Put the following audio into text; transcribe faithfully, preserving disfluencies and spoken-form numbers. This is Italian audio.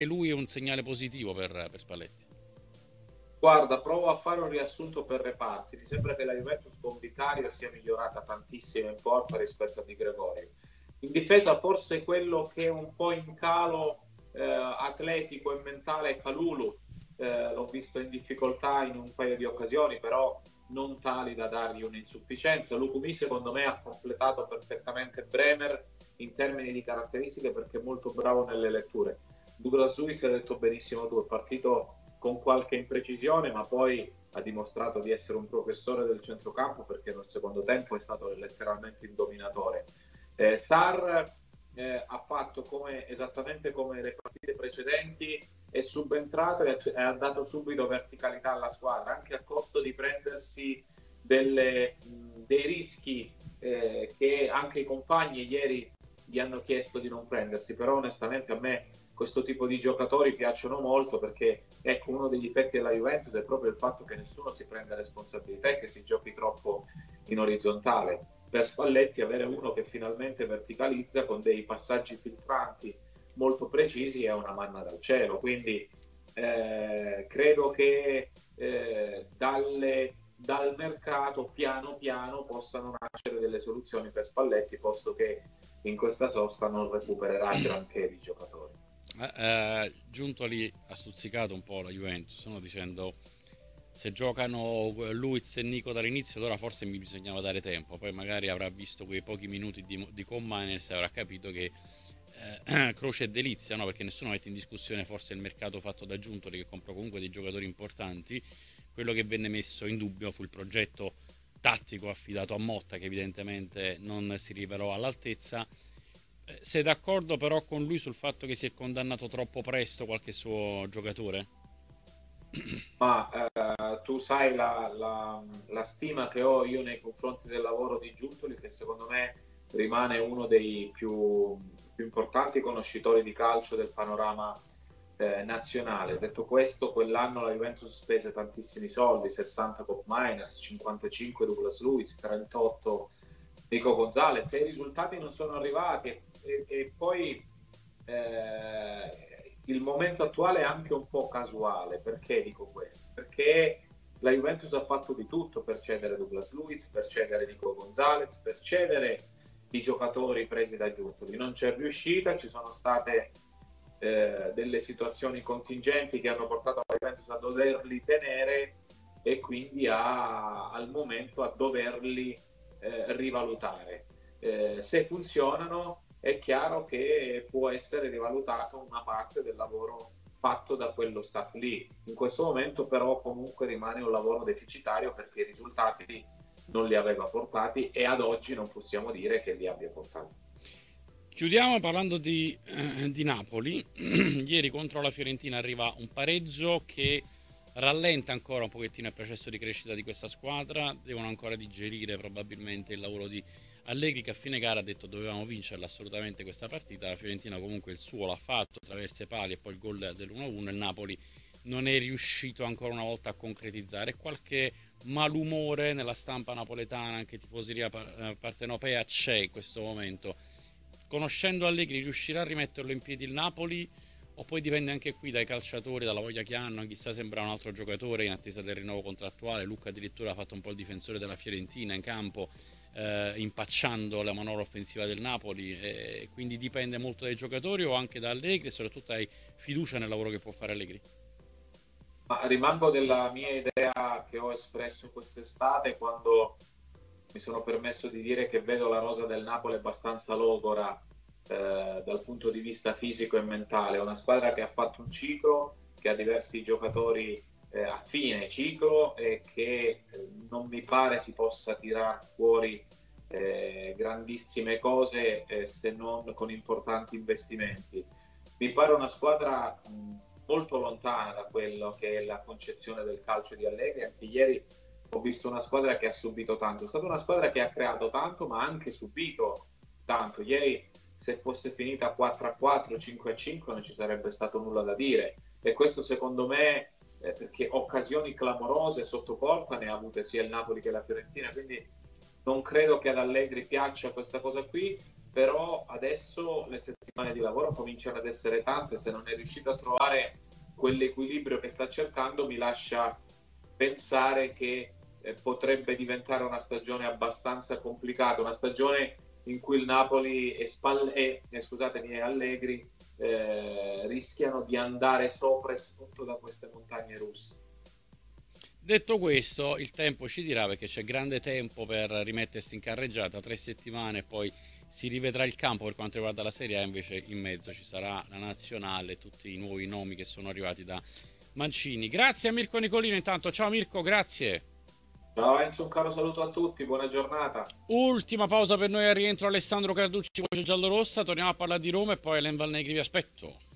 lui è un segnale positivo per, per Spalletti? Guarda, provo a fare un riassunto per reparti. Mi sembra che la Juventus con Vicario sia migliorata tantissimo in porta rispetto a Di Gregorio. In difesa forse quello che è un po' in calo eh, atletico e mentale è Kalulu. Eh, l'ho visto in difficoltà in un paio di occasioni, però non tali da dargli un'insufficienza. Lukumi secondo me ha completato perfettamente Bremer in termini di caratteristiche perché è molto bravo nelle letture. Douglas Luiz, hai detto benissimo tu, è partito con qualche imprecisione, ma poi ha dimostrato di essere un professore del centrocampo perché nel secondo tempo è stato letteralmente il dominatore. Eh, Sarr eh, ha fatto come, esattamente come le partite precedenti, è subentrato e ha dato subito verticalità alla squadra, anche a costo di prendersi delle, mh, dei rischi eh, che anche i compagni ieri gli hanno chiesto di non prendersi, però onestamente a me questo tipo di giocatori piacciono molto perché ecco uno dei difetti della Juventus è proprio il fatto che nessuno si prende responsabilità e che si giochi troppo in orizzontale. Per Spalletti avere uno che finalmente verticalizza con dei passaggi filtranti molto precisi è una manna dal cielo, quindi eh, credo che eh, dalle, dal mercato piano piano possano nascere delle soluzioni per Spalletti, posto che in questa sosta non recupererà granché di giocatori. Eh, eh, Giuntoli ha stuzzicato un po' la Juventus, no? Dicendo se giocano Luiz e Nico dall'inizio allora forse mi bisognava dare tempo, poi magari avrà visto quei pochi minuti di, di Commines e avrà capito che eh, croce e delizia, no? Perché nessuno mette in discussione forse il mercato fatto da Giuntoli che comprò comunque dei giocatori importanti. Quello che venne messo in dubbio fu il progetto tattico affidato a Motta che evidentemente non si rivelò all'altezza. Eh, sei d'accordo però con lui sul fatto che si è condannato troppo presto qualche suo giocatore? Ma eh, tu sai la, la, la stima che ho io nei confronti del lavoro di Giuntoli, che secondo me rimane uno dei più, più importanti conoscitori di calcio del panorama eh, nazionale. Detto questo, quell'anno la Juventus spese tantissimi soldi, sessanta Cop Miners, cinquantacinque Douglas Luiz, trentotto Nico Gonzalez, e i risultati non sono arrivati e, e poi eh, il momento attuale è anche un po' casuale. Perché dico questo? Perché la Juventus ha fatto di tutto per cedere Douglas Luiz, per cedere Nico Gonzalez, per cedere i giocatori presi da Giuntoli. Non c'è riuscita, ci sono state eh, delle situazioni contingenti che hanno portato la Juventus a doverli tenere e quindi a, al momento a doverli eh, rivalutare. Eh, se funzionano è chiaro che può essere rivalutato una parte del lavoro fatto da quello staff lì. In questo momento però comunque rimane un lavoro deficitario perché i risultati non li aveva portati e ad oggi non possiamo dire che li abbia portati. Chiudiamo parlando di, eh, di Napoli. Ieri contro la Fiorentina arriva un pareggio che rallenta ancora un pochettino il processo di crescita di questa squadra. Devono ancora digerire probabilmente il lavoro di Allegri, che a fine gara ha detto dovevamo vincerla assolutamente questa partita. La Fiorentina comunque il suo l'ha fatto, attraverso i pali e poi il gol dell'uno a uno. Il Napoli non è riuscito ancora una volta a concretizzare. Qualche malumore nella stampa napoletana, anche tifoseria partenopea, c'è in questo momento. Conoscendo Allegri riuscirà a rimetterlo in piedi il Napoli o poi dipende anche qui dai calciatori, dalla voglia che hanno? Chissà, sembra un altro giocatore in attesa del rinnovo contrattuale. Luca addirittura ha fatto un po' il difensore della Fiorentina in campo, eh, impacciando la manovra offensiva del Napoli, eh, quindi dipende molto dai giocatori o anche da Allegri e soprattutto hai fiducia nel lavoro che può fare Allegri? Ma rimango della mia idea che ho espresso quest'estate quando mi sono permesso di dire che vedo la rosa del Napoli abbastanza logora eh, dal punto di vista fisico e mentale. È una squadra che ha fatto un ciclo, che ha diversi giocatori eh, a fine ciclo e che eh, non mi pare si possa tirar fuori eh, grandissime cose eh, se non con importanti investimenti. Mi pare una squadra mh, molto lontana da quello che è la concezione del calcio di Allegri. Anche ieri ho visto una squadra che ha subito tanto, è stata una squadra che ha creato tanto ma ha anche subito tanto. Ieri se fosse finita quattro a quattro, cinque a cinque non ci sarebbe stato nulla da dire e questo secondo me eh, perché occasioni clamorose sotto porta ne ha avute sia il Napoli che la Fiorentina, quindi non credo che ad Allegri piaccia questa cosa qui. però adesso le settimane di lavoro cominciano ad essere tante. Se non è riuscito a trovare quell'equilibrio che sta cercando, mi lascia pensare che eh, potrebbe diventare una stagione abbastanza complicata, una stagione in cui il Napoli e, Spall- e eh, scusatemi, e Allegri eh, rischiano di andare sopra e sotto da queste montagne russe. Detto questo, il tempo ci dirà, perché c'è grande tempo per rimettersi in carreggiata, tre settimane e poi si rivedrà il campo per quanto riguarda la Serie A. Invece in mezzo ci sarà la nazionale, tutti i nuovi nomi che sono arrivati da Mancini. Grazie a Mirko Nicolino intanto, ciao Mirko, grazie. Ciao Enzo, un caro saluto a tutti, buona giornata. Ultima pausa per noi, al rientro Alessandro Carducci, voce giallorossa, torniamo a parlare di Roma e poi Alen Valnegri vi aspetto.